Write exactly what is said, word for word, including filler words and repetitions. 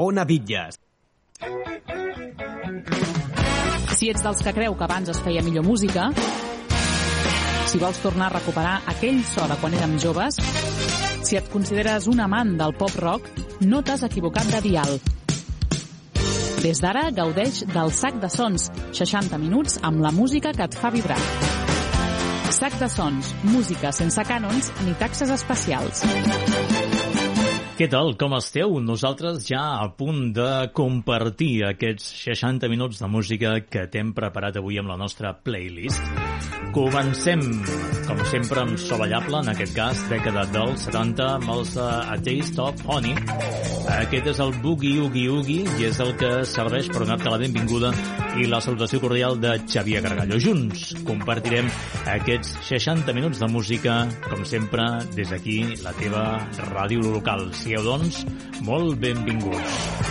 Ona Bitlles. Si ets dels que creu que abans es feia millor música, si vols tornar a recuperar aquell so de quan érem joves, si et consideres un amant del pop-rock, no t'has equivocat de dial. Des d'ara, gaudeix del Sac de Sons, seixanta minuts amb la música que et fa vibrar. Sac de Sons, música sense cànons ni taxes especials. Què tal, com esteu? Nosaltres ja a punt de compartir aquests seixanta minuts de música que t'hem preparat avui amb la nostra playlist. Comencem, com sempre, amb So Ballable, en aquest cas, dècada dels setanta, amb els uh, A Taste of Honey. Aquest és el Boogie Oogie Oogie i és el que serveix per donar-te la benvinguda i la salutació cordial de Xavier Gargallo. Junts compartirem aquests seixanta minuts de música, com sempre, des d'aquí, la teva ràdio local. Sigueu, doncs, molt benvinguts.